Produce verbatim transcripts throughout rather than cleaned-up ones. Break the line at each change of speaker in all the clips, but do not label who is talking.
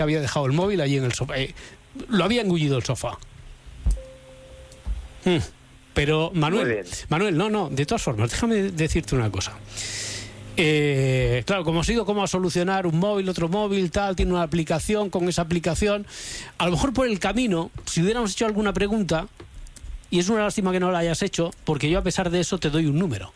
había dejado el móvil allí en el sofá. Eh, lo había engullido el sofá. Mm. Pero, Manuel, Manuel, no, no, de todas formas, déjame decirte una cosa. Eh, claro, como ha sido como a solucionar un móvil, otro móvil, tal, tiene una aplicación, con esa aplicación, a lo mejor por el camino, si hubiéramos hecho alguna pregunta, y es una lástima que no la hayas hecho, porque yo a pesar de eso te doy un número.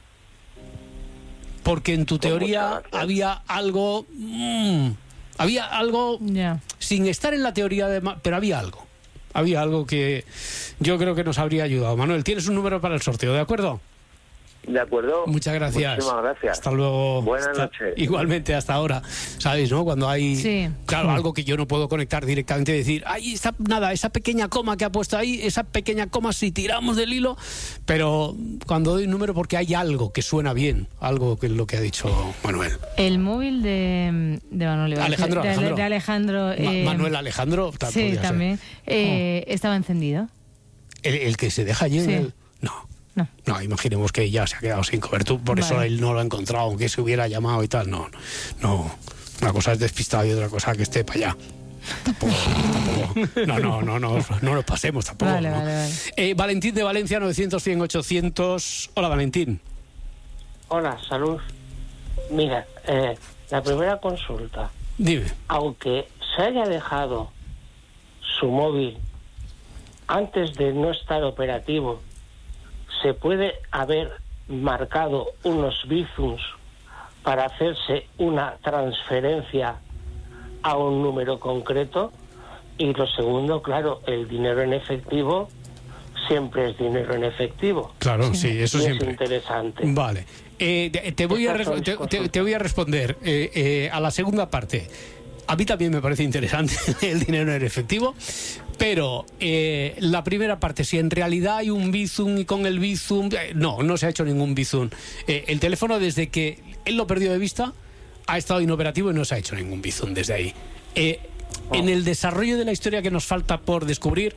Porque en tu teoría había algo, mmm, había algo, yeah. sin estar en la teoría, de, pero había algo. Había algo que yo creo que nos habría ayudado. Manuel, tienes un número para el sorteo, ¿de acuerdo?
De acuerdo.
Muchas gracias.
Muchísimas gracias.
Hasta luego.
Buenas
hasta,
noches.
Igualmente, hasta ahora. ¿Sabéis, no? Cuando hay,
sí.
claro, algo que yo no puedo conectar directamente y decir, ay, está, nada, esa pequeña coma que ha puesto ahí, esa pequeña coma si tiramos del hilo, pero cuando doy un número porque hay algo que suena bien, algo que es lo que ha dicho Manuel.
El móvil de, de Manuel
Alejandro,
de,
Alejandro.
De, de Alejandro eh,
Ma Manuel Alejandro.
Sí, también. Eh, oh. Estaba encendido.
¿El, el que se deja allí
sí.
en el...? No.
No.
No, imaginemos que ya se ha quedado sin cobertura, por vale. eso él no lo ha encontrado, aunque se hubiera llamado y tal. No, no. Una cosa es despistado y otra cosa que esté para allá. Tampoco, tampoco. No, no, no, no, no nos pasemos tampoco.
Vale,
¿no?
vale, vale.
Eh, Valentín de Valencia, novecientos, cien, ochocientos. Hola, Valentín.
Hola, salud. Mira, eh, la primera consulta.
Dime.
Aunque se haya dejado su móvil antes de no estar operativo, ¿se puede haber marcado unos bizums para hacerse una transferencia a un número concreto? Y lo segundo, claro, el dinero en efectivo siempre es dinero en efectivo.
Claro, sí, sí eso
y
siempre.
Es interesante.
Vale. Eh, te, te, voy a te, te, te voy a responder eh, eh, a la segunda parte. A mí también me parece interesante el dinero en efectivo, pero eh, la primera parte, si en realidad hay un bizum y con el bizum... Eh, no, no se ha hecho ningún bizum. Eh, el teléfono, desde que él lo perdió de vista, ha estado inoperativo y no se ha hecho ningún bizum desde ahí. Eh, oh. En el desarrollo de la historia que nos falta por descubrir,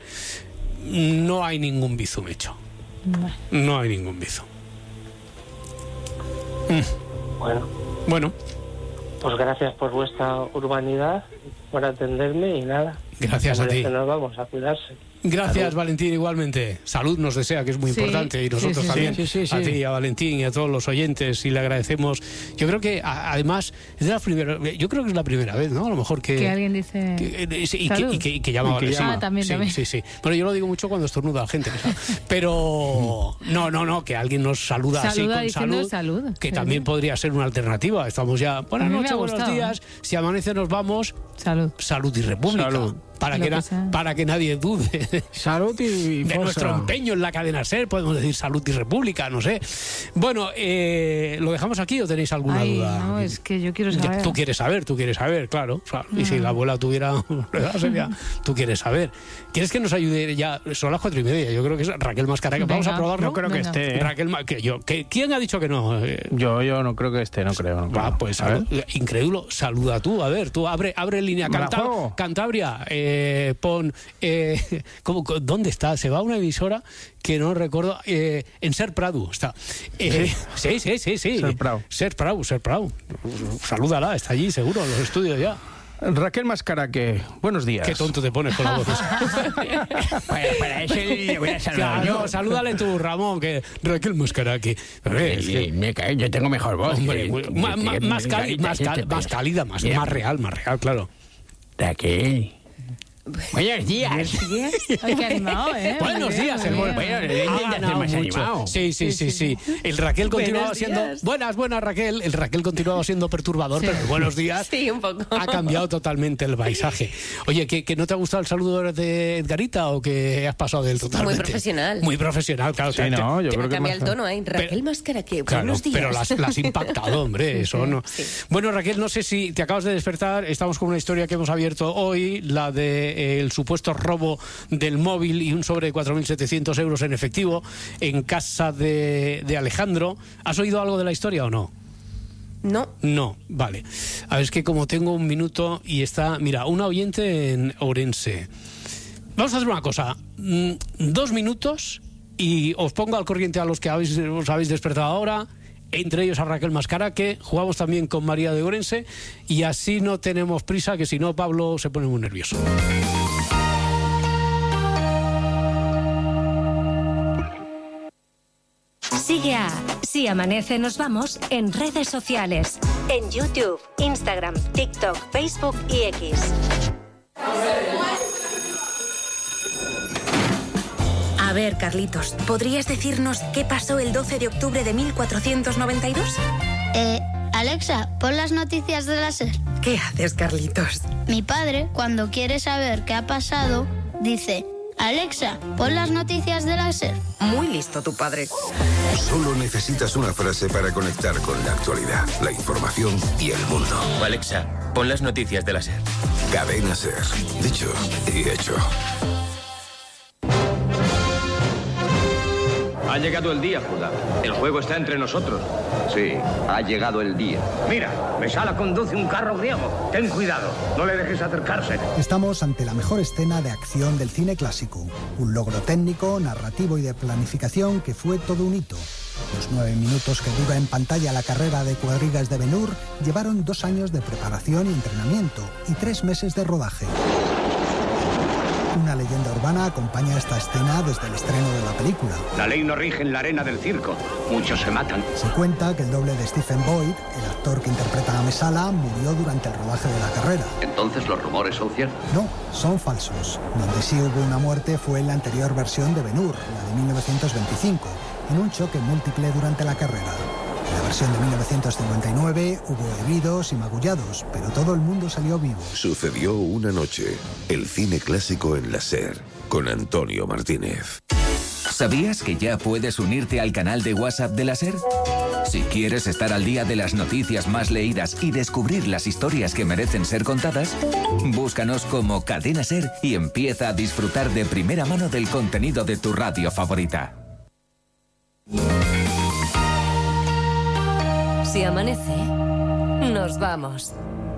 no hay ningún bizum hecho. No, no hay ningún bizum. Mm.
Bueno.
Bueno.
Pues gracias por vuestra urbanidad, por atenderme y nada.
Gracias a ti.
Nos vamos a cuidarse.
Gracias,
Salud.
Valentín, igualmente. Salud nos desea, que es muy sí, importante, y nosotros sí, sí, también,
sí, sí, sí,
a ti, a Valentín y a todos los oyentes, y le agradecemos. Yo creo que, a, además, es de la primera, yo creo que es la primera vez, ¿no? A lo mejor que...
Que alguien dice...
Que, y, que, y, que, y que llama a Valentín.
Ah, también,
sí,
también.
Sí, sí. Bueno, yo lo digo mucho cuando estornuda la gente, pero... No, no, no, que alguien nos saluda,
saluda
así con salud,
salud,
que
sí,
también
sí.
podría ser una alternativa. Estamos ya... Buenas noches, buenos días. Si amanece nos vamos...
Salud.
Salud y República.
Salud.
Para que, que para que nadie dude.
Salud y
de nuestro empeño en la cadena SER, podemos decir Salud y República, no sé. Bueno, eh, ¿lo dejamos aquí o tenéis alguna
Ay,
duda?
No, es que yo quiero saber.
Tú quieres saber, tú quieres saber, claro. claro. Y si la abuela tuviera sería, tú quieres saber. ¿Quieres que nos ayude ya? Son las cuatro y media, yo creo que es Raquel Mascaraque. Vamos a probarlo.
No creo
Venga.
que esté. ¿eh?
Raquel, que yo, que, ¿quién ha dicho que no?
Yo, yo no creo que esté, no creo. No creo.
Va, pues a ver. Increíble. Saluda tú, a ver, tú abre, abre línea. Canta, Cantabria, eh, pon. Eh, ¿cómo, ¿Dónde está? Se va a una emisora que no recuerdo. Eh, en Ser Prado está. Eh, sí, sí, sí, sí.
Ser Prado.
Ser Prado, Ser Prado. Salúdala, está allí seguro, en los estudios ya.
Raquel Mascaraque, buenos días.
Qué tonto te pones con la voz.
para, para eso le voy a saludar
claro, yo. Salúdale tú, Ramón, que Raquel Mascaraque.
Es que... me cae, yo tengo mejor voz.
Hombre,
que,
muy,
que,
más,
que,
más,
que,
cali, más, cal, más cálida, más, más real, más real, claro.
Raquel. Buenos días.
Buenos días. Ay, qué animado, ¿eh?
Buenos días, el bueno,
bueno, le intenta hacer más animado.
Sí, sí, sí, sí. El Raquel continuaba siendo... Buenas, buenas, Raquel. El Raquel continuaba siendo perturbador, sí. Pero el buenos días
sí, un poco.
Ha cambiado totalmente el paisaje. Oye, ¿que, que no te ha gustado el saludo de Edgarita o que has pasado del totalmente?
Muy profesional.
Muy profesional, claro.
Sí, no, yo
te
creo que
cambia el tono, ¿eh? Raquel Mascaraque,
claro,
buenos días.
Pero las, las has impactado, hombre, eso no.
Sí.
Bueno, Raquel, no sé si te acabas de despertar. Estamos con una historia que hemos abierto hoy, la de eh, el supuesto robo del móvil y un sobre de cuatro mil setecientos euros en efectivo en casa de, de Alejandro. ¿Has oído algo de la historia o no?
No.
No, vale. A ver, es que como tengo un minuto y está... Mira, una oyente en Ourense. Vamos a hacer una cosa. Dos minutos y os pongo al corriente a los que habéis, os habéis despertado ahora. entre ellos a Raquel Mascaraque, jugamos también con María de Ourense y así no tenemos prisa, que si no Pablo se pone muy nervioso.
Sigue a Si Amanece Nos Vamos en redes sociales, en YouTube, Instagram, TikTok, Facebook y X. A ver, Carlitos, ¿podrías decirnos qué pasó el doce de octubre de mil cuatrocientos noventa y dos?
Eh, Alexa, pon las noticias de la SER.
¿Qué haces, Carlitos?
Mi padre, cuando quiere saber qué ha pasado, dice: Alexa, pon las noticias de la SER.
Muy listo tu padre.
Solo necesitas una frase para conectar con la actualidad, la información y el mundo.
Alexa, pon las noticias de la SER.
Cadena SER. Dicho y hecho.
Ha llegado el día, Judá. El juego está entre nosotros.
Sí, ha llegado el día.
Mira, Mesala conduce un carro griego. Ten cuidado, no le dejes acercarse.
Estamos ante la mejor escena de acción del cine clásico. Un logro técnico, narrativo y de planificación que fue todo un hito. Los nueve minutos que dura en pantalla la carrera de cuadrigas de Ben-Hur llevaron dos años de preparación y entrenamiento y tres meses de rodaje. Una leyenda urbana acompaña esta escena desde el estreno de la película.
La ley no rige en la arena del circo. Muchos se matan.
Se cuenta que el doble de Stephen Boyd, el actor que interpreta a Mesala, murió durante el rodaje de la carrera.
¿Entonces los rumores son ciertos?
No, son falsos. Donde sí hubo una muerte fue en la anterior versión de Ben-Hur, la de mil novecientos veinticinco, en un choque múltiple durante la carrera. En la versión de mil novecientos cincuenta y nueve hubo heridos y magullados, pero todo el mundo salió vivo.
Sucedió una noche. El cine clásico en la SER, con Antonio Martínez.
¿Sabías que ya puedes unirte al canal de WhatsApp de la SER? Si quieres estar al día de las noticias más leídas y descubrir las historias que merecen ser contadas, búscanos como Cadena SER y empieza a disfrutar de primera mano del contenido de tu radio favorita.
Si amanece, nos vamos.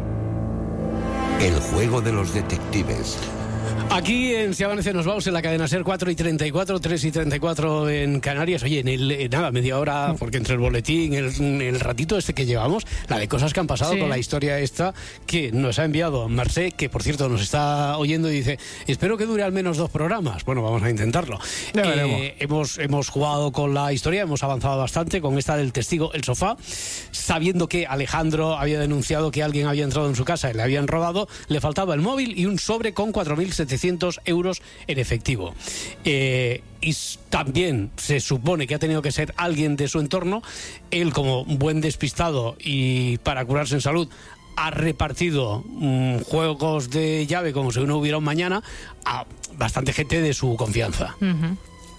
El juego de los detectives.
Aquí en Si Amanece Nos Vamos en la cadena SER, cuatro y treinta y cuatro, tres y treinta y cuatro en Canarias. Oye, en el, en nada, media hora, porque entre el boletín, el, el ratito este que llevamos, la de cosas que han pasado, sí, con la historia esta que nos ha enviado Mercé, que por cierto nos está oyendo y dice: espero que dure al menos dos programas. Bueno, vamos a intentarlo.
Ya veremos.
Eh, hemos, hemos jugado con la historia, hemos avanzado bastante con esta del testigo El Sofá, sabiendo que Alejandro había denunciado que alguien había entrado en su casa y le habían robado. Le faltaba el móvil y un sobre con cuatro mil setecientos euros en efectivo. Eh, y también se supone que ha tenido que ser alguien de su entorno. Él, como buen despistado y para curarse en salud, ha repartido mmm, juegos de llave como si no hubiera un mañana a bastante gente de su confianza. Uh-huh.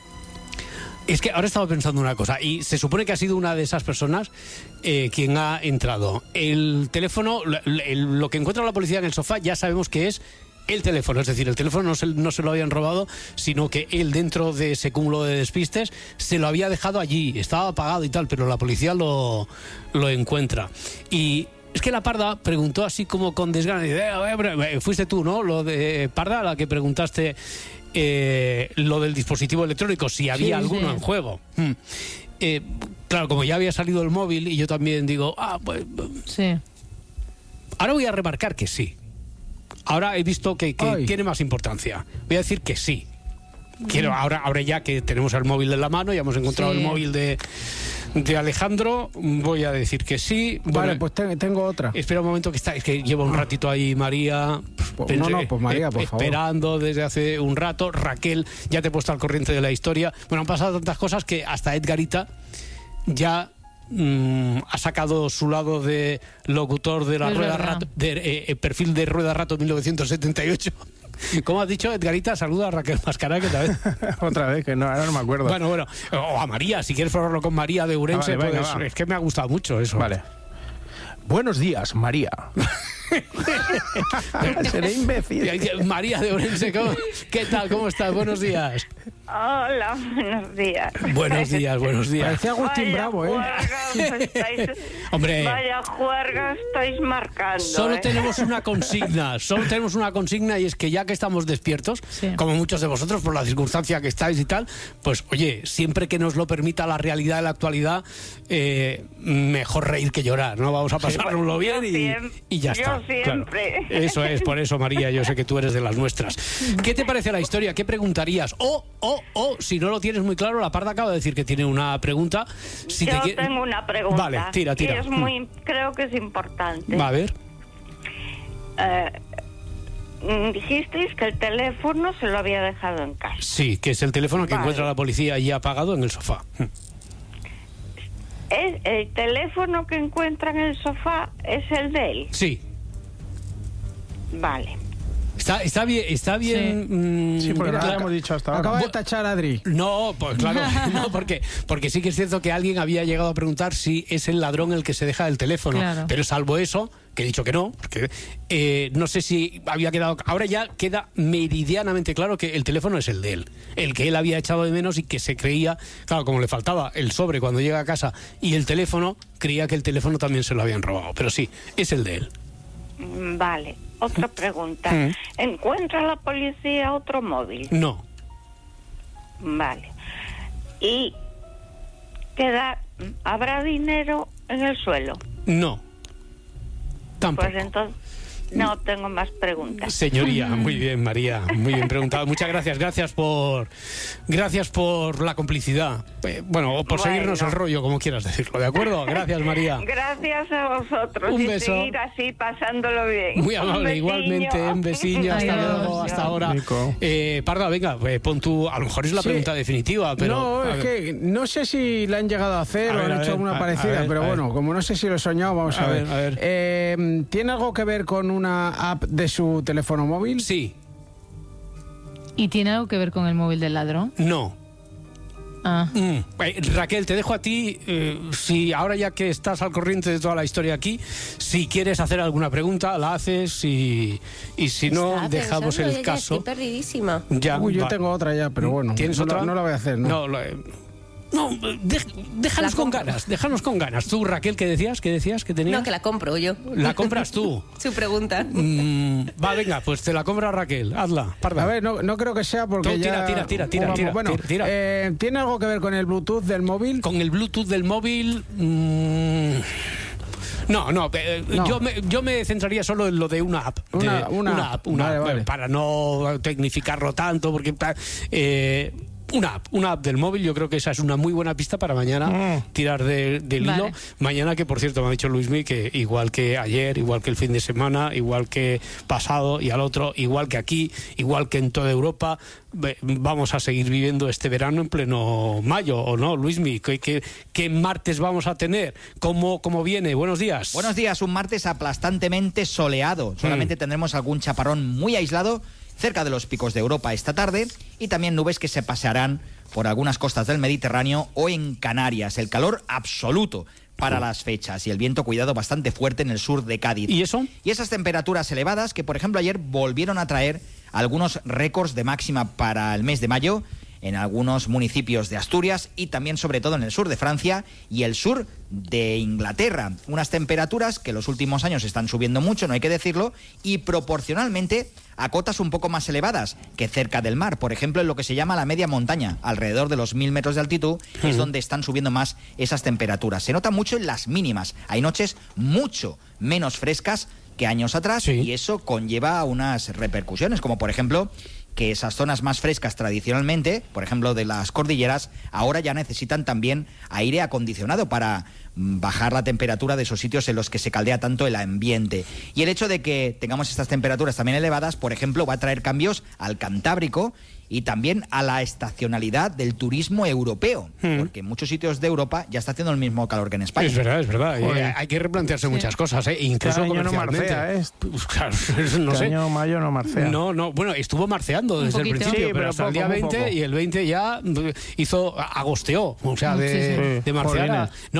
Es que ahora estaba pensando una cosa, y se supone que ha sido una de esas personas eh, quien ha entrado. El teléfono, el, lo que encuentra la policía en el sofá, ya sabemos que es el teléfono, es decir, el teléfono no se, no se lo habían robado, sino que él, dentro de ese cúmulo de despistes, se lo había dejado allí, estaba apagado y tal, pero la policía lo, lo encuentra. Y es que la Parda preguntó así como con desgana, eh, fuiste tú, ¿no? Lo de Parda, la que preguntaste eh, lo del dispositivo electrónico, si había sí, alguno sí. en juego. Hmm. Eh, claro, como ya había salido el móvil, y yo también digo, ah, pues...
Sí.
Ahora voy a remarcar que sí. Ahora he visto que, que tiene más importancia. Voy a decir que sí. Quiero, ahora, ahora ya que tenemos el móvil en la mano, ya hemos encontrado sí. el móvil de, de Alejandro, voy a decir que sí.
Vale, bueno, pues te, tengo otra.
Espera un momento, que está, es que lleva un ratito ahí María.
Pues, pensé, no, no, pues María, por favor.
Esperando desde hace un rato. Raquel, ya te he puesto al corriente de la historia. Bueno, han pasado tantas cosas que hasta Edgarita ya... Mm, ha sacado su lado de locutor de la es Rueda Rato, de eh, perfil de Rueda Rato mil novecientos setenta y ocho. ¿Cómo has dicho, Edgarita? Saluda a Raquel Mascaraque otra vez.
Otra vez, que no, ahora no me acuerdo.
Bueno, bueno, o a María, si quieres probarlo con María de Ourense, ah, vale, venga, pues, es que me ha gustado mucho eso.
Vale. Buenos días, María. Seré imbécil.
María de Ourense, ¿cómo? ¿Qué tal? ¿Cómo estás? Buenos días.
Hola, buenos días.
Buenos días, buenos días.
Parecía Agustín
Vaya
Bravo, ¿eh?
Juerga, estáis,
Hombre.
Vaya juerga estáis marcando.
Solo
¿eh?
tenemos una consigna, solo tenemos una consigna y es que ya que estamos despiertos,
Sí.
como muchos de vosotros por la circunstancia que estáis y tal, pues oye, siempre que nos lo permita la realidad de la actualidad, eh, mejor reír que llorar, ¿no? Vamos a pasárnoslo bien y,
Siem-
y ya
yo
está.
siempre.
Claro. Eso es, por eso María, yo sé que tú eres de las nuestras. ¿Qué te parece la historia? ¿Qué preguntarías? O, o, o, si no lo tienes muy claro, la Parda acaba de decir que tiene una pregunta. Si
Yo
te qui-
tengo una pregunta.
Vale, tira, tira.
Y es muy, creo que es importante.
Va a ver.
Eh, mm, dijisteis que el teléfono se lo había dejado en casa.
Sí, que es el teléfono que
Vale.
encuentra la policía ahí apagado en el sofá.
¿Es el teléfono que encuentra en el sofá es el de él?
Sí.
Vale.
Está, está bien, está bien.
Sí,
mm,
porque no
mira,
lo hemos dicho hasta ahora.
acaba
Acaba
de
de tachar a Adri.
No, pues claro, no, porque, porque sí que es cierto que alguien había llegado a preguntar si es el ladrón el que se deja el teléfono.
Claro.
Pero salvo eso, que he dicho que no, porque eh, no sé si había quedado. Ahora ya queda meridianamente claro que el teléfono es el de él, el que él había echado de menos y que se creía, claro, como le faltaba el sobre cuando llega a casa y el teléfono, creía que el teléfono también se lo habían robado. Pero sí, es el de él.
Mm, Vale. Otra pregunta.
Mm.
¿Encuentra la policía otro móvil?
No.
Vale. ¿Y queda, habrá dinero en el suelo?
No. Tampoco.
Pues entonces no tengo más preguntas.
Señoría, muy bien, María, muy bien preguntado. Muchas gracias, gracias por gracias por la complicidad. Eh, bueno, o por
Bueno.
seguirnos el rollo, como quieras decirlo, ¿de acuerdo? Gracias, María.
Gracias a vosotros.
Un
y
beso.
seguir así pasándolo bien.
Muy
Un
amable,
besiño.
igualmente, un besiño, hasta
Adiós.
luego, hasta ahora.
Nico.
Eh, Parda, venga, eh, pon tú, a lo mejor es la
Sí.
pregunta definitiva, pero...
no,
a
es
ver.
que no sé si la han llegado a hacer
A
o
ver,
han
a
hecho
ver,
alguna
a-
parecida,
a ver,
pero
a ver.
bueno, como no sé si lo he soñado, vamos a,
A
ver.
ver, a ver.
Eh, ¿Tiene algo que ver con una app de su teléfono móvil?
Sí,
¿Y tiene algo que ver con el móvil del ladrón?
no.
Ah.
Mm. Eh, Raquel, te dejo a ti, eh, si ahora ya que estás al corriente de toda la historia aquí, si quieres hacer alguna pregunta, la haces y, y si no,
Estaba
dejamos
pensando,
el
ya, ya
caso.
Estoy perdidísima.
Ya,
Uy, yo
va.
tengo otra ya, pero bueno.
¿Tienes
no, la-
otra?
No la voy a hacer, ¿no?
No, lo- no, dej- déjanos
La
con
compro.
ganas, déjanos con ganas. Tú, Raquel, ¿qué decías? ¿Qué decías que tenías?
No, que la compro yo.
¿La compras tú?
Su pregunta.
Mm, va, venga, pues te la compra Raquel. Hazla, Parda.
A ver, no, no creo que sea porque
No, tira,
ya...
tira, tira, tira,
Vamos,
tira,
bueno,
tira, tira.
eh, ¿tiene algo que ver con el Bluetooth del móvil?
Con el Bluetooth del móvil... mm, no, no, eh,
No.
Yo, me, yo me centraría solo en lo de una app. de-
Una- una
app, una
Vale,
app,
vale.
para no tecnificarlo tanto, porque... eh, una app, una app del móvil, yo creo que esa es una muy buena pista para mañana
Mm.
tirar de- del
Vale.
hilo. Mañana, que por cierto me ha dicho Luismi que igual que ayer, igual que el fin de semana, igual que pasado y al otro, igual que aquí, igual que en toda Europa, ve- vamos a seguir viviendo este verano en pleno mayo, ¿o no, Luismi? ¿Qué, qué, qué martes vamos a tener? ¿Cómo, cómo viene? Buenos días.
Buenos días, un martes aplastantemente soleado. Solamente tendremos algún chaparrón muy aislado cerca de los picos de Europa esta tarde y también nubes que se pasearán por algunas costas del Mediterráneo o en Canarias. El calor absoluto para las fechas y el viento, cuidado, bastante fuerte en el sur de Cádiz.
¿Y eso?
Y esas temperaturas elevadas que, por ejemplo, ayer volvieron a traer algunos récords de máxima para el mes de mayo en algunos municipios de Asturias y también, sobre todo, en el sur de Francia y el sur de Inglaterra. Unas temperaturas que en los últimos años están subiendo mucho, no hay que decirlo, y proporcionalmente a cotas un poco más elevadas que cerca del mar. Por ejemplo, en lo que se llama la media montaña, alrededor de los mil metros de altitud,
Ujú.
es donde están subiendo más esas temperaturas. Se nota mucho en las mínimas. Hay noches mucho menos frescas que años atrás y eso conlleva unas repercusiones, como por ejemplo que esas zonas más frescas tradicionalmente, por ejemplo de las cordilleras, ahora ya necesitan también aire acondicionado para mm, bajar la temperatura de esos sitios en los que se caldea tanto el ambiente. Y el hecho de que tengamos estas temperaturas también elevadas, por ejemplo, va a traer cambios al Cantábrico y también a la estacionalidad del turismo europeo, porque en muchos sitios de Europa ya está haciendo el mismo calor que en España.
Es verdad, es verdad.
Joder.
Eh, hay que replantearse muchas cosas, ¿eh? Incluso
Este año no
comercialmente.
marcea, ¿eh?
Pues claro, no
Este
sé.
año mayo no marcea.
No, no, bueno, estuvo marceando
Un
desde el
poquito.
principio,
Sí,
pero
pero
hasta el
poco,
día
muy
veinte
poco.
y el veinte ya hizo, agosteó, o sea, de,
Sí, sí.
de marcear a-
Jolines.
No, pero que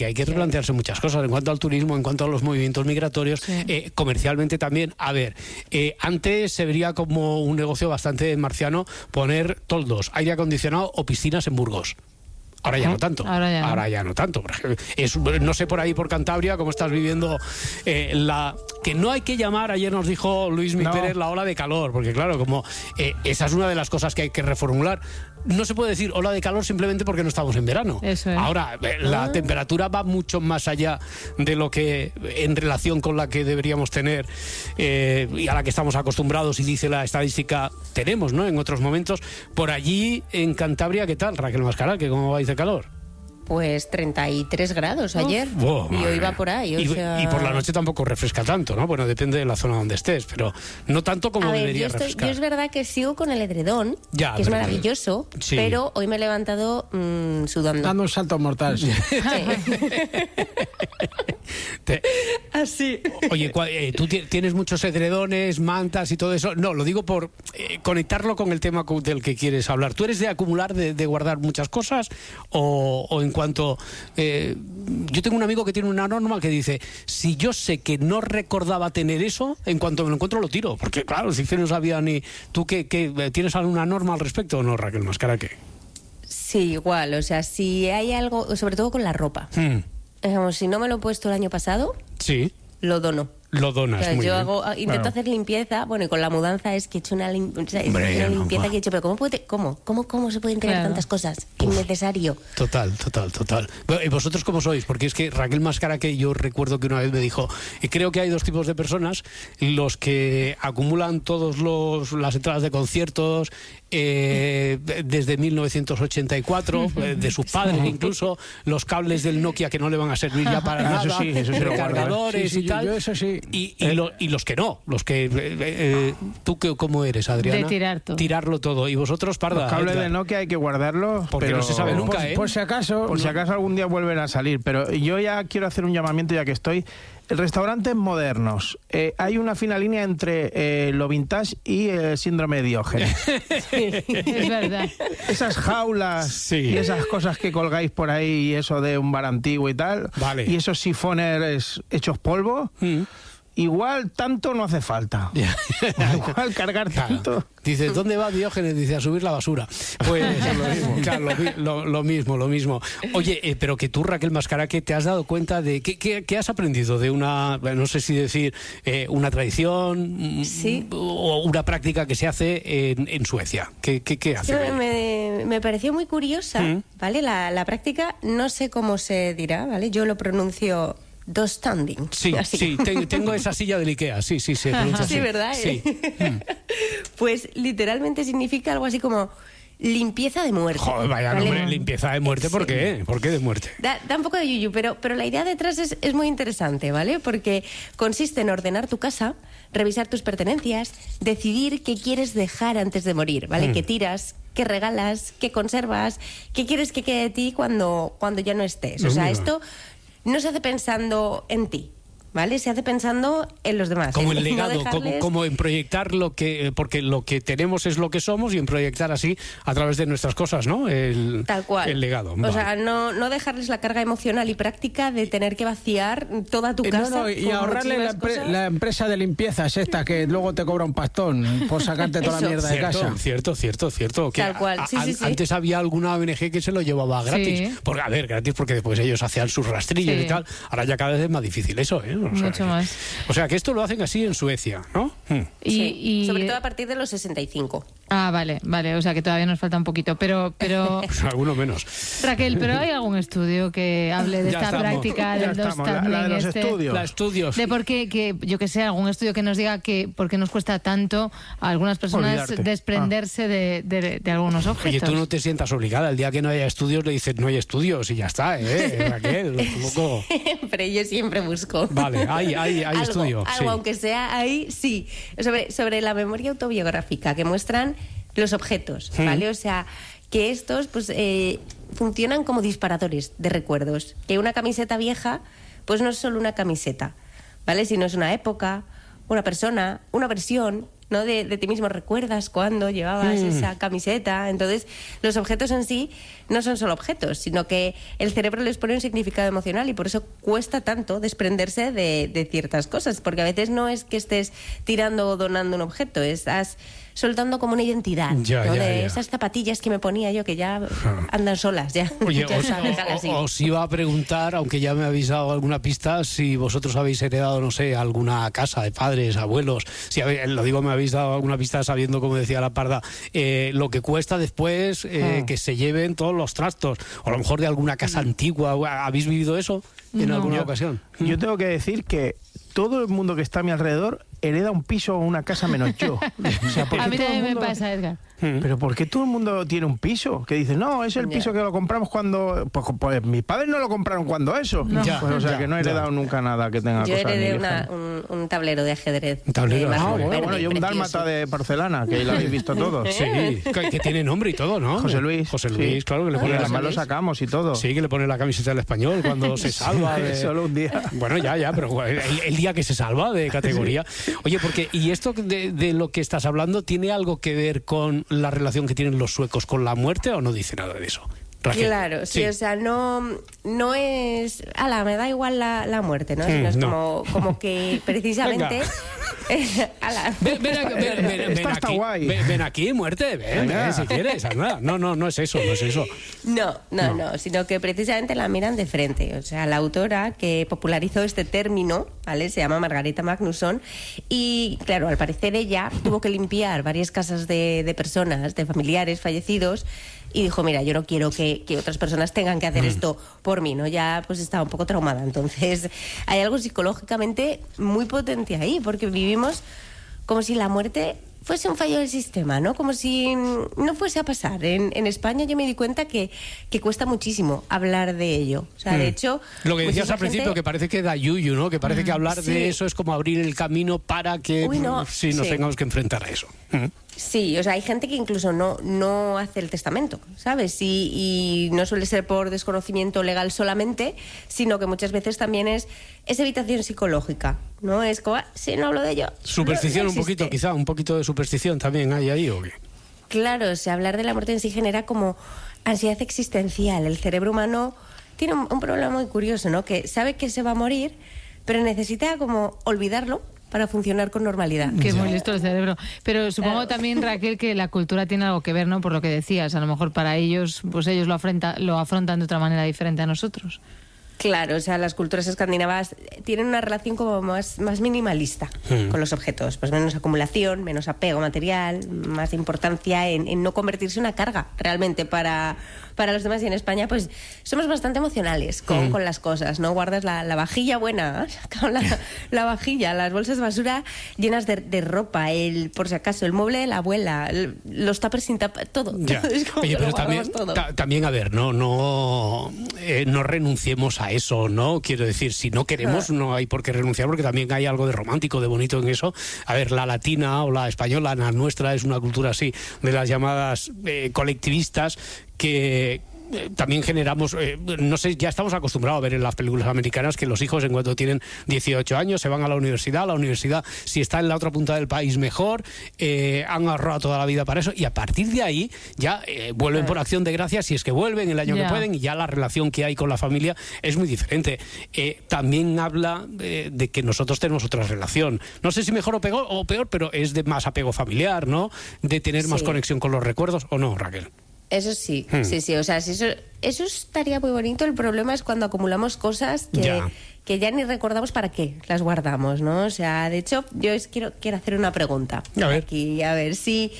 hay que replantearse muchas cosas en cuanto al turismo, en cuanto a los movimientos migratorios, sí. eh, comercialmente también. A ver, eh, antes se vería como un negocio bastante marciano poner toldos, aire acondicionado o piscinas en Burgos. Ahora ya no tanto. Ahora ya no, Ahora ya no tanto. Es, no sé por ahí por Cantabria cómo estás viviendo eh, la que no hay que llamar, ayer nos dijo Luis Mi no. Pérez, la ola de calor, porque claro, como eh, esa es una de las cosas que hay que reformular. No se puede decir ola de calor simplemente porque no estamos en verano. Eso es. Ahora, eh, la ah. temperatura va mucho más allá de lo que en relación con la que deberíamos tener eh, y a la que estamos acostumbrados, y dice la estadística, tenemos, ¿no? En otros momentos. Por allí, en Cantabria, ¿qué tal, Raquel Mascaral? ¿Que cómo vais de calor?
Pues treinta y tres grados ayer. Oh, y hoy va por ahí. O
y,
sea...
y por la noche tampoco refresca tanto, ¿no? Bueno, depende de la zona donde estés, pero no tanto como
a ver,
debería
yo estoy,
refrescar.
Yo es verdad que sigo con el edredón, ya, que es maravilloso, sí. pero hoy me he levantado mmm, sudando.
Dando un salto mortal. Sí. Sí.
Te...
Así.
Oye, eh, ¿tú tienes muchos edredones, mantas y todo eso? No, lo digo por eh, conectarlo con el tema del que quieres hablar. ¿Tú eres de acumular, de, de guardar muchas cosas? ¿O, o en cuanto... Eh, yo tengo un amigo que tiene una norma que dice, si yo sé que no recordaba tener eso, en cuanto me lo encuentro lo tiro. Porque claro, si que no sabía ni... ¿Tú qué, qué, tienes alguna norma al respecto o no, Raquel Mascara? ¿Qué?
Sí, igual. O sea, si hay algo, sobre todo con la ropa. Hmm. Digamos, si no me lo he puesto el año pasado,
sí,
lo dono.
Lo donas,
o sea,
muy
yo
bien.
hago, intento
Claro.
hacer limpieza, bueno, y con la mudanza es que he hecho una, lim o sea,
Hombre,
una
no,
limpieza
va.
que he hecho, pero ¿cómo, puede, cómo, cómo, cómo se pueden tener
Claro.
tantas cosas? Innecesario.
Total, total, total. Bueno, ¿y vosotros cómo sois? Porque es que Raquel Mascara, que yo recuerdo que una vez me dijo, y creo que hay dos tipos de personas, los que acumulan todos los las entradas de conciertos eh, desde mil novecientos ochenta y cuatro, eh, de sus padres incluso, los cables del Nokia que no le van a servir ya para nada,
Eso sí, eso sí lo guardo, ¿eh?
cargadores
Sí, sí,
y tal.
yo- yo eso sí.
Y, y, lo- y los que no, los que... eh, eh, ¿Tú qué, cómo eres, Adriana?
De tirar todo.
Tirarlo todo. ¿Y vosotros, Parda?
Los cables
Edgar?
de Nokia hay que guardarlos.
Porque
pero
no se sabe nunca,
por,
¿eh?
Por si acaso...
Por si acaso algún día vuelven a salir. Pero yo ya quiero hacer un llamamiento ya que estoy. Restaurantes modernos. Eh, hay una fina línea entre eh, lo vintage y el síndrome de Diógenes.
Es verdad.
Esas jaulas y esas cosas que colgáis por ahí y eso de un bar antiguo y tal.
Vale.
Y esos sifones hechos polvo. Igual tanto no hace falta. Igual cargar tanto.
Dices, ¿dónde va Diógenes? Dice, a subir la basura. Pues lo mismo, claro, lo, mi- lo- lo mismo, lo mismo. Oye, eh, pero que tú, Raquel Mascara, que te has dado cuenta de... ¿Qué, qué, qué has aprendido de una, no sé si decir, eh, una tradición
Sí.
o una práctica que se hace en, en Suecia? ¿Qué, qué, qué
Es
hace?
que me, me pareció muy curiosa,
Mm.
¿vale? La, la práctica, no sé cómo se dirá, ¿vale? Yo lo pronuncio dos standing.
Sí,
Así.
sí, te- tengo esa silla del Ikea, sí, sí, se pronuncia así.
Sí, ¿verdad?
Sí.
Pues literalmente significa algo así como limpieza de muerte.
Joder, vaya
¿vale?
nombre, limpieza de muerte, ¿por qué? ¿Por qué de muerte?
Da, da un poco de yuyu, pero, pero la idea detrás es, es muy interesante, ¿vale? Porque consiste en ordenar tu casa, revisar tus pertenencias, decidir qué quieres dejar antes de morir, ¿vale?
Mm.
Qué tiras, qué regalas, qué conservas, qué quieres que quede de ti cuando, cuando ya no estés. O sea,
Amigo.
esto no se hace pensando en ti, ¿vale? Se hace pensando en los demás.
Como
en
el
no
legado, como,
dejarles-
como en proyectar lo que, porque lo que tenemos es lo que somos, y en proyectar así a través de nuestras cosas, ¿no? El,
Tal cual.
El legado.
O
Vale.
sea, no, no dejarles la carga emocional y práctica de tener que vaciar toda tu
Eh,
casa.
no, no, y
con
ahorrarle la,
muchísimas
empre-
cosas.
la empresa de limpieza es esta que luego te cobra un pastón por sacarte toda
Eso.
la mierda de
Cierto,
casa.
cierto, cierto, cierto. Que
Tal cual,
a-
sí,
a-
sí, sí.
Antes había alguna O N G que se lo llevaba gratis.
Sí.
Porque, a ver, gratis porque después ellos hacían sus rastrillos
Sí.
y tal. Ahora ya cada vez es más difícil eso, ¿eh? O sea,
Mucho
que-
más.
O sea, que esto lo hacen así en Suecia, ¿no? Hmm.
Y,
Sí,
y-
sobre todo a partir de los sesenta y cinco.
Ah, vale, vale, o sea que todavía nos falta un poquito, pero, pero
Pues alguno menos.
Raquel, ¿pero hay algún estudio que hable de
Ya
esta
estamos,
práctica
ya
del dos
estamos. La- la de los
este?
estudios. La estudios.
De por qué, que, yo que sé, algún estudio que nos diga que por qué nos cuesta tanto a algunas personas
Olvidarte.
desprenderse de, de- de algunos objetos.
Oye, tú no te sientas obligada. El día que no haya estudios le dices no hay estudios y ya está, ¿eh? Raquel, un poco...
Pero yo siempre busco.
Vale, hay, hay, hay
algo,
estudio.
algo,
sí.
aunque sea ahí, sí. Sobre, sobre la memoria autobiográfica que muestran los objetos,
Mm.
¿vale? O sea, que estos pues eh, funcionan como disparadores de recuerdos. Que una camiseta vieja, pues no es solo una camiseta, ¿vale? Sino es una época, una persona, una versión ¿no? De, de ti mismo. ¿Recuerdas cuando llevabas
Mm.
esa camiseta? Entonces, los objetos en sí no son solo objetos, sino que el cerebro les pone un significado emocional y por eso cuesta tanto desprenderse de, de ciertas cosas, porque a veces no es que estés tirando o donando un objeto, estás soltando como una identidad,
Ya,
¿no?
ya,
de
ya.
esas zapatillas que me ponía yo que ya andan solas, ya.
Oye,
Ya
os,
se dejan así.
o- os iba a preguntar, aunque ya me habéis dado alguna pista, si vosotros habéis heredado, no sé, alguna casa de padres, abuelos. Si habéis- lo digo, me habéis dado alguna pista sabiendo, como decía la Parda, eh, lo que cuesta después eh,
Mm.
que se lleven todos los trastos. O a lo mejor de alguna casa antigua. ¿Habéis vivido eso en
No.
alguna
Yo-
ocasión?
Yo tengo que decir que todo el mundo que está a mi alrededor hereda un piso o una casa menos yo. O sea, porque
A mí
todo el
también me
mundo-
pasa, Edgar.
Pero ¿por qué todo el mundo tiene un piso? Que dice, no, es el
Ya.
piso que lo compramos cuando... Pues, pues mis padres no lo compraron cuando eso.
No. Ya,
Pues, o sea,
ya,
que no he heredado
ya.
nunca nada que tenga
Yo
cosas.
heredé
ni
una-
viejas.
un, un tablero de ajedrez.
Un tablero
de
de
Ah,
mármol
bueno,
verde,
bueno, yo un
precioso.
dálmata de porcelana, que lo habéis visto todos.
Sí, que, que tiene nombre y todo, ¿no?
José Luis.
José
sí.
Luis, claro, que le
Y
pone la
además lo sacamos y todo.
Sí, que le pone la camiseta del Español cuando se salva.
Sí,
de-
solo un día.
Bueno, ya, ya, pero el, el día que se salva de categoría. Oye, porque, ¿y esto de, de lo que estás hablando tiene algo que ver con la relación que tienen los suecos con la muerte o no dice nada de eso? Raquel.
Claro, sí, o sea, no, no es... Ala, me da igual la, la muerte, ¿no?
Mm,
Sino es
no.
como, como que precisamente... ala.
Ven, ven aquí, ven, ven- ven
Esta está
aquí,
guay.
ven- ven aquí, muerte, ven,
Venga.
ven, si quieres, anda. No, no, no es eso, no es eso.
No, no,
No.
no, sino que precisamente la miran de frente. O sea, la autora que popularizó este término, ¿vale? Se llama Margareta Magnusson y, claro, al parecer ella tuvo que limpiar varias casas de, de personas, de familiares fallecidos y dijo, mira, yo no quiero que, que otras personas tengan que hacer esto por mí, ¿no? Ya pues estaba un poco traumada. Entonces, hay algo psicológicamente muy potente ahí, porque vivimos como si la muerte fuese un fallo del sistema, ¿no? Como si no fuese a pasar. En, en España yo me di cuenta que, que cuesta muchísimo hablar de ello. O sea, de
Mm.
hecho...
Lo que decías
muchísima
al principio,
gente-
que parece que da yuyu, ¿no? Que parece que hablar
Sí.
de eso es como abrir el camino para que
Uy, no,
sí, nos
sí.
tengamos que enfrentar a eso. Mm.
Sí, o sea, hay gente que incluso no, no hace el testamento, ¿sabes? Y, y no suele ser por desconocimiento legal solamente, sino que muchas veces también es, es evitación psicológica, ¿no? Es como, ah, si no hablo de ello...
Superstición
no- no
un poquito,
existe.
quizá, un poquito de superstición también hay ahí, ¿o qué?
Claro, o sea, hablar de la muerte en sí genera como ansiedad existencial. El cerebro humano tiene un, un problema muy curioso, ¿no? Que sabe que se va a morir, pero necesita como olvidarlo para funcionar con normalidad.
Que es muy listo el cerebro. Pero supongo también, Raquel, que la cultura tiene algo que ver, ¿no? Por lo que decías. A lo mejor para ellos, pues ellos lo, afronta, lo afrontan de otra manera diferente a nosotros.
Claro, o sea, las culturas escandinavas tienen una relación como más, más minimalista
Mm.
con los objetos. Pues menos acumulación, menos apego material, más importancia en, en no convertirse en una carga realmente para, para los demás. Y en España, pues, somos bastante emocionales con,
Mm.
con las cosas, ¿no? Guardas la, la vajilla buena, con la, la vajilla, las bolsas de basura llenas de, de ropa, el, por si acaso, el mueble de la abuela, el- los tuppers sin tapa, todo.
Ya.
Es como
Oye,
que lo
pero también,
guardamos todo.
ta- también, a ver, no, no, eh, no renunciemos a eso, ¿no? Quiero decir, si no queremos,
Ah.
no hay por qué renunciar, porque también hay algo de romántico, de bonito en eso. A ver, la latina o la española, la nuestra, es una cultura así, de las llamadas eh, colectivistas, que eh, también generamos, eh, no sé, ya estamos acostumbrados a ver en las películas americanas que los hijos en cuanto tienen dieciocho años se van a la universidad, la universidad si está en la otra punta del país mejor, eh, han ahorrado toda la vida para eso y a partir de ahí ya eh, vuelven por acción de gracias si es que vuelven el año
Ya.
que pueden y ya la relación que hay con la familia es muy diferente. Eh, también habla eh, de que nosotros tenemos otra relación, no sé si mejor o peor, o peor, pero es de más apego familiar, ¿no? De tener más
Sí.
conexión con los recuerdos, ¿o no, Raquel?
Eso sí,
Hmm.
sí, sí. O sea, si eso, eso estaría muy bonito. El problema es cuando acumulamos cosas que
Ya.
ya. que ya ni recordamos para qué las guardamos, ¿no? O sea, de hecho, yo es, quiero, quiero hacer una pregunta.
A ver.
Aquí, a ver, si,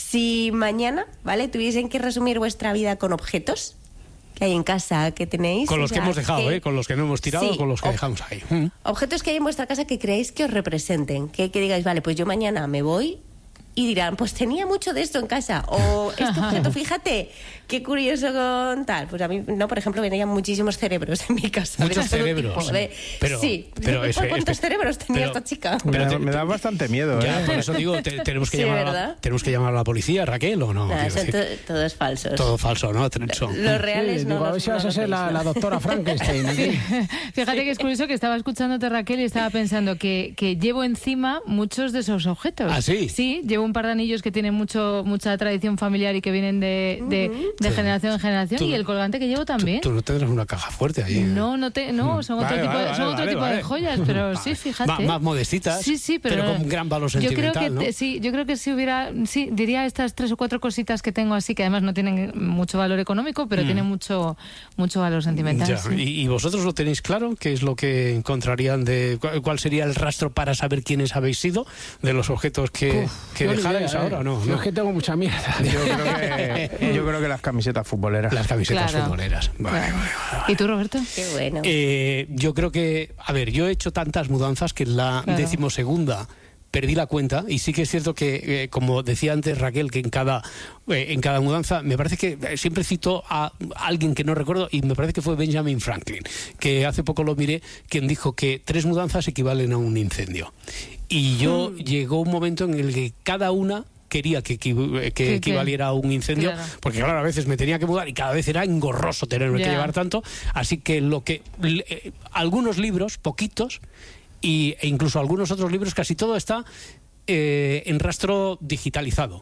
si mañana, ¿vale? Tuviesen que resumir vuestra vida con objetos que hay en casa, que tenéis.
Con
o
los que
sea,
hemos dejado,
que-
¿eh? Con los que no hemos tirado,
Sí,
con los que
ob-
dejamos ahí. Mm.
Objetos que hay en vuestra casa que creéis que os representen. Que, que digáis, vale, pues yo mañana me voy y dirán, pues tenía mucho de esto en casa, o este objeto, fíjate, qué curioso con tal. Pues a mí, no, por ejemplo, venían muchísimos cerebros en mi casa.
Muchos cerebros.
De,
pero,
sí,
pero
¿cuántos
es, es,
cerebros tenía
pero,
esta chica?
Me, da, me da bastante miedo.
Ya,
¿eh?
por eso digo, te, tenemos, que
Sí,
llamar a, tenemos que llamar a la policía, Raquel, ¿o no?
Nah, son to, todos falsos.
Todo falso, ¿no? Son.
Los reales
sí,
no.
Digo, a ver si vas a ser la, la doctora Frankenstein.
Sí. Fíjate que es curioso que estaba escuchándote, Raquel, y estaba pensando que, que llevo encima muchos de esos objetos.
¿Ah, sí?
Sí, llevo un par de anillos que tienen mucho mucha tradición familiar y que vienen de, de, de
Sí.
generación en generación,
Tú-
y el colgante que llevo también.
Tú no tendrás una caja fuerte ahí.
No, no, te, no, son otro
Vale,
tipo, de,
vale,
son
vale,
otro
vale,
tipo
vale.
de joyas, pero sí, fíjate.
Más, más modestitas,
Sí, sí, pero,
con un gran valor
yo creo
sentimental,
que
¿no?
te- sí, yo creo que si hubiera, sí, diría estas tres o cuatro cositas que tengo así, que además no tienen mucho valor económico, pero
Mm.
tienen mucho, mucho valor sentimental.
Ya,
sí.
¿Y, y vosotros lo tenéis claro? ¿Qué es lo que encontrarían de cu- cuál sería el rastro para saber quiénes habéis sido de los objetos que,
Uf,
que
yo ni
dejarais
idea,
ahora
¿eh?
o no?
Yo
no?
es que tengo mucha mierda.
Yo creo que, yo creo que las camisetas futboleras.
Las camisetas
Claro.
futboleras. Vale,
Claro.
vale, vale.
¿Y tú, Roberto?
Qué bueno.
Eh, yo creo que, a ver, yo he hecho tantas mudanzas que en la
Claro.
decimosegunda perdí la cuenta, y sí que es cierto que, eh, como decía antes Raquel, que en cada eh, en cada mudanza, me parece que eh, siempre cito a alguien que no recuerdo, y me parece que fue Benjamin Franklin, que hace poco lo miré, quien dijo que tres mudanzas equivalen a un incendio. Y yo llegó un momento en el que cada una quería que, equi- que
que-
equivaliera a un incendio,
Claro.
porque claro, a veces me tenía que mudar y cada vez era engorroso tenerme que
Ya.
llevar tanto, así que lo que eh, algunos libros, poquitos, y, e incluso algunos otros libros, casi todo está eh, en rastro digitalizado.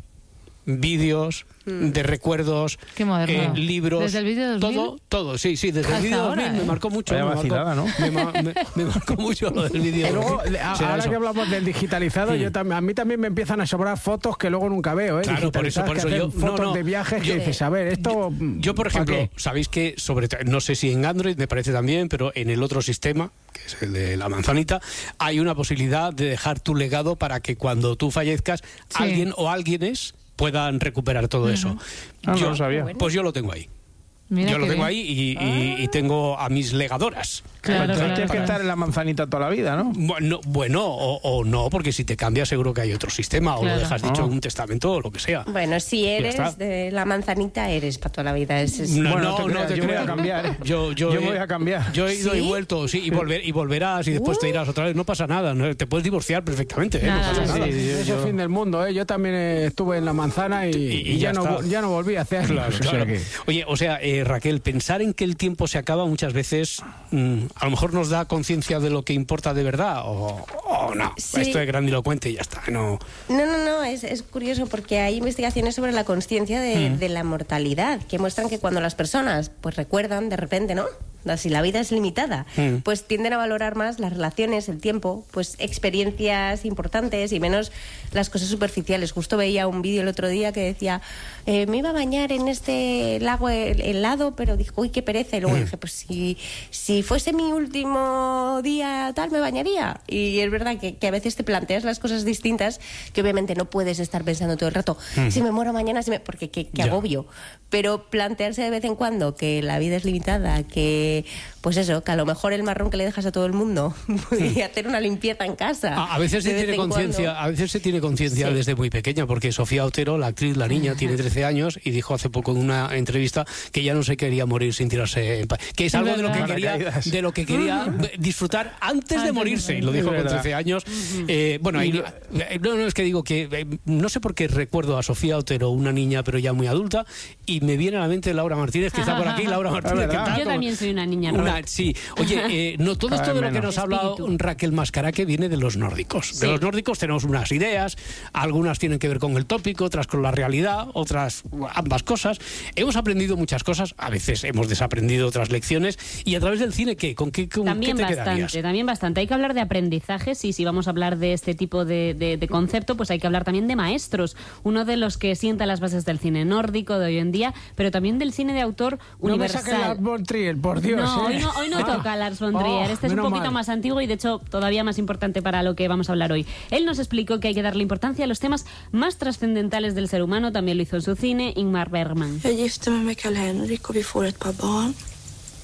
Vídeos, de recuerdos,
Qué moderno.
eh, libros,
¿Desde el vídeo dos mil?
todo, todo, sí, sí, desde el
Hasta
vídeo dos mil
ahora,
me
¿eh?
marcó mucho.
Vaya
me marcó-
vacilada, ¿no?
Me, ma- me- me marcó mucho lo del vídeo.
Y luego,
dos mil.
a-
O sea,
ahora
eso.
que hablamos del digitalizado,
Sí.
yo tam- a mí también me empiezan a sobrar fotos que luego nunca veo, ¿eh?
Claro, por eso,
Digitalizadas,
por
que
eso
hacen
yo... no,
fotos
no,
de viajes
yo-
que dices, a ver, esto...
Yo, por
¿para
ejemplo,
qué?
sabéis que, sobre to- no sé si en Android, me parece también, pero en el otro sistema, que es el de la manzanita, hay una posibilidad de dejar tu legado para que cuando tú fallezcas,
Sí.
alguien o alguienes puedan recuperar todo eso.
Ah, no
yo,
lo sabía.
Pues yo lo tengo ahí.
Mira
yo lo
qué
tengo
bien.
ahí y, y- y tengo a mis legadoras.
Claro,
Entonces
claro,
tienes que
claro.
estar en la manzanita toda la vida, ¿no?
Bueno, bueno o, o no, porque si te cambias seguro que hay otro sistema, o
Claro.
lo dejas dicho
Ah.
en un testamento o lo que sea.
Bueno, si
Ya
eres
está.
de la manzanita, eres para toda la vida. Es, es-
No,
Bueno,
no,
te
no
creas,
te
yo voy
creas.
a cambiar, ¿eh?
Yo, yo,
Yo
he-
me voy a cambiar.
Yo he ido
¿Sí?
y vuelto, sí, y, volver, y volverás y después te irás otra vez. No pasa nada, no- te puedes divorciar perfectamente, ¿eh? No
Nada,
pasa
sí,
nada.
Sí, eso es el fin del mundo, ¿eh? Yo también eh, estuve en la manzana y,
Y- y
y ya,
ya
no,
está.
vo- ya no volví hace años.
Claro,
o sea
claro.
que-
Oye, o sea, eh, Raquel, pensar en que el tiempo se acaba muchas veces, mm, a lo mejor nos da conciencia de lo que importa de verdad, o, o no.
Sí.
Esto es grandilocuente y ya está. No.
No, no, no, es, es curioso porque hay investigaciones sobre la conciencia de,
Mm.
de la mortalidad que muestran que cuando las personas pues recuerdan de repente, ¿no? Si la vida es limitada,
Mm.
pues tienden a valorar más las relaciones, el tiempo, pues experiencias importantes y menos las cosas superficiales. Justo veía un vídeo el otro día que decía, eh, me iba a bañar en este lago hel- helado, pero dijo, uy, qué pereza. Y luego
Mm.
dije, pues si, si fuese mi último día tal, me bañaría. Y es verdad que, que a veces te planteas las cosas distintas, que obviamente no puedes estar pensando todo el rato,
Mm.
si me muero mañana, si me... porque qué, qué
Ya.
agobio. Pero plantearse de vez en cuando que la vida es limitada, que pues eso, que a lo mejor el marrón que le dejas a todo el mundo y hacer una limpieza en casa.
A, a veces se
de vez
tiene
en
conciencia,
cuando.
a veces se tiene conciencia
Sí.
desde muy pequeña, porque Sofía Otero, la actriz, la niña, tiene trece años y dijo hace poco en una entrevista que ya no se quería morir sin tirarse en pa- que es algo de lo que
verdad.
quería,
Paracaídas.
de lo que quería disfrutar antes de
Antes de
morirse. Y lo
morir.
dijo
Es
con
verdad.
trece años. Eh, bueno, ahí, eh, no, no es que digo que eh, no sé por qué recuerdo a Sofía Otero, una niña pero ya muy adulta, y me viene a la mente Laura Martínez, que está por aquí. Laura Martínez, ¿qué
verdad.
tal?
Yo
¿Cómo-
también soy una niña.
Una,
Robert.
sí. Oye, eh, no todo
Cada
esto de
vez
lo que
menos.
nos ha hablado
Espíritu.
Raquel Mascaraque viene de los nórdicos. De
Sí.
los nórdicos tenemos unas ideas, algunas tienen que ver con el tópico, otras con la realidad, otras ambas cosas. Hemos aprendido muchas cosas, a veces hemos desaprendido otras lecciones. ¿Y a través del cine qué? ¿Con qué, con,
También
qué te quedarías?
bastante, también bastante. Hay que hablar de aprendizajes y si vamos a hablar de este tipo de, de- de concepto, pues hay que hablar también de maestros. Uno de los que sienta las bases del cine nórdico de hoy en día, pero también del cine de autor
No me
universal.
saques Lars von Trier, por Dios.
No,
¿eh?
hoy no, hoy no
Ah.
toca Lars von Trier.
Oh,
Este es un
menos
poquito
mal.
más antiguo y de hecho todavía más importante para lo que vamos a hablar hoy. Él nos explicó que hay que darle importancia a los temas más trascendentales del ser humano. También lo hizo en su cine Ingmar Bergman.
Jag gifter mig med Karl-Henrik och vi får ett par barn.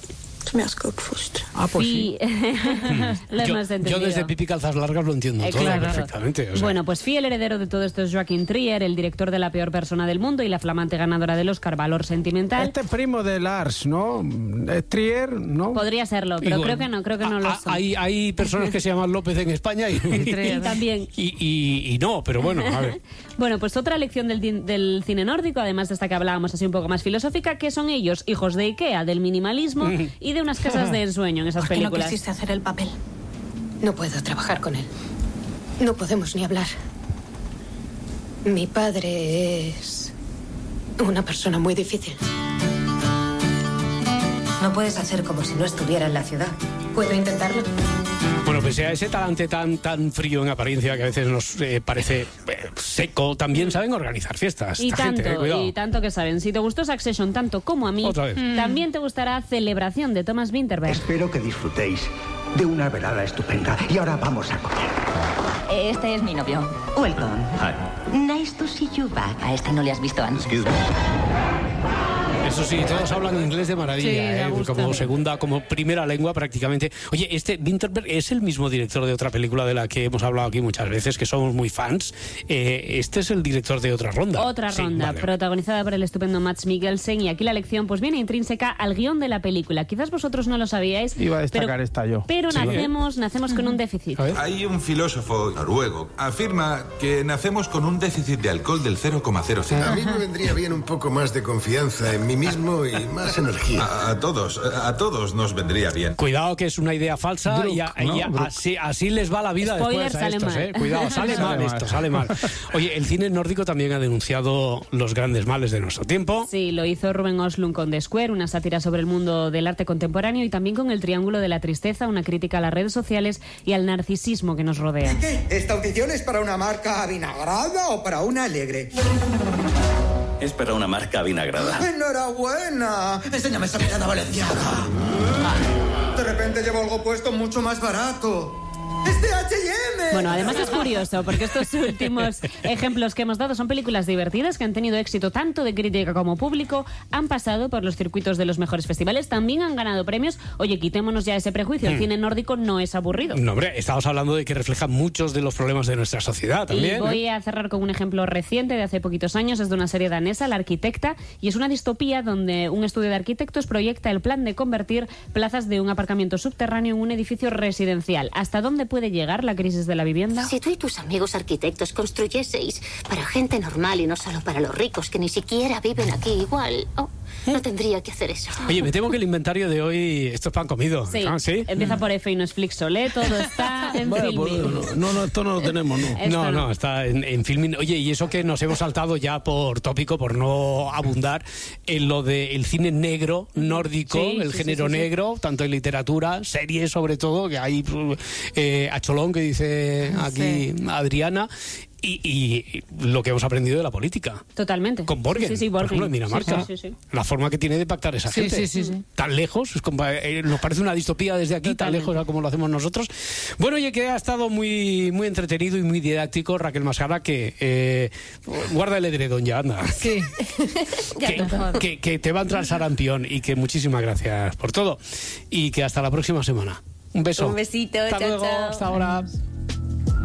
Ah, pues sí.
Lo
yo,
hemos
yo
entendido.
desde Pipi Calzas Largas lo entiendo
Eh,
todo
claro.
perfectamente. O sea.
Bueno, pues Fi, el heredero de todo esto es Joaquín Trier, el director de La peor persona del mundo y la flamante ganadora del Oscar Valor Sentimental.
Este primo de Lars, ¿no? Es Trier, ¿no?
Podría serlo, pero
Igual.
creo que no, creo que no lo
Ah,
son.
hay, hay personas que se llaman López en España y,
Y también.
y, y- y no, pero bueno, a ver.
Bueno, pues otra lección del, din- del cine nórdico, además de esta que hablábamos así un poco más filosófica, que son ellos hijos de Ikea, del minimalismo y de unas casas de ensueño en esas
¿Por qué no
películas.
quisiste hacer el papel? No puedo trabajar con él. No podemos ni hablar. Mi padre es una persona muy difícil.
No puedes hacer como si no estuviera en la ciudad.
¿Puedo intentarlo?
Bueno, pese a ese talante tan tan frío en apariencia que a veces nos eh, parece eh, seco, también saben organizar fiestas.
Y
esta
tanto,
gente, eh, cuidado.
y tanto que saben. Si te gustó Succession tanto como a mí,
Otra vez.
mm. también te gustará Celebración de Thomas Vinterberg.
Espero que disfrutéis de una velada estupenda. Y ahora vamos a comer.
Este es mi novio. Welcome. Nice to see you back. A este no le has visto antes.
Eso sí, todos hablan inglés de maravilla,
Sí, da
¿eh?
gusto.
Como segunda, como primera lengua prácticamente. Oye, este Winterberg es el mismo director de otra película de la que hemos hablado aquí muchas veces, que somos muy fans. Eh, este es el director de Otra Ronda.
Otra
Sí,
ronda,
vale.
protagonizada por el estupendo Mads Mikkelsen, y aquí la lección pues viene intrínseca al guión de la película. Quizás vosotros no lo sabíais,
Iba a destacar
pero,
esta yo.
pero
Sí.
nacemos, nacemos con un déficit.
Hay un filósofo noruego afirma que nacemos con un déficit de alcohol del cero coma cero cinco.
A mí me vendría bien un poco más de confianza en mí mismo y más energía.
A, a todos, a todos nos vendría bien.
Cuidado que es una idea falsa
Druk,
y, a-
¿no?
y a-
Druk.
así, así les va la vida
Spoiler,
después a
sale
estos,
mal.
¿eh? Cuidado, sale
Sale
mal
mal.
esto, sale mal. Oye, el cine nórdico también ha denunciado los grandes males de nuestro tiempo.
Sí, lo hizo Ruben Östlund con The Square, una sátira sobre el mundo del arte contemporáneo, y también con El Triángulo de la Tristeza, una crítica a las redes sociales y al narcisismo que nos rodea.
¿Qué? ¿Esta audición es para una marca avinagrada o para una alegre?
Es para una marca vinagrada.
¡Enhorabuena! Enséñame esa mirada valenciana. De repente llevo algo puesto mucho más barato. ¡Es de H y M!
Bueno, además es curioso, porque estos últimos ejemplos que hemos dado son películas divertidas que han tenido éxito tanto de crítica como público, han pasado por los circuitos de los mejores festivales, también han ganado premios. Oye, quitémonos ya ese prejuicio, el
Hmm.
cine nórdico no es aburrido.
No, hombre, estamos hablando de que refleja muchos de los problemas de nuestra sociedad también.
Y voy
¿eh?
a cerrar con un ejemplo reciente de hace poquitos años, es de una serie danesa, La Arquitecta, y es una distopía donde un estudio de arquitectos proyecta el plan de convertir plazas de un aparcamiento subterráneo en un edificio residencial. ¿Hasta dónde puede llegar la crisis de la vivienda?
Si tú y tus amigos arquitectos construyeseis para gente normal y no solo para los ricos que ni siquiera viven aquí igual, oh, no tendría que hacer eso.
Oye, me temo que el inventario de hoy, esto es pan comido.
Sí,
¿Ah, ¿sí?
empieza por F y no es Flixolé, todo está en
Bueno,
Filmin.
pues, no, no, esto no lo tenemos, ¿no?
Esto
No,
no.
no, está en, en Filmin. Oye, y eso que nos hemos saltado ya por tópico, por no abundar en lo del cine negro, nórdico,
Sí,
el
sí,
género
sí, sí, sí.
negro, tanto en literatura, series sobre todo, que hay eh, a Cholón, que dice aquí Adriana, y, y lo que hemos aprendido de la política.
Totalmente.
Con Borgen,
Sí, sí,
por
Borgen.
ejemplo, en Dinamarca.
Sí, sí, sí, sí.
La forma que tiene de pactar esa
Sí,
gente.
sí, sí, sí.
Tan lejos, es como, eh, nos parece una distopía desde aquí,
Totalmente.
tan lejos a como lo hacemos nosotros. Bueno, oye, que ha estado muy, muy entretenido y muy didáctico, Raquel Mascara, que eh, guarda el edredón ya, anda.
Sí.
que, que, que te va a entrar sarampión y que muchísimas gracias por todo. Y que hasta la próxima semana. Un beso.
Un besito,
Hasta
chao,
luego,
chao.
hasta ahora.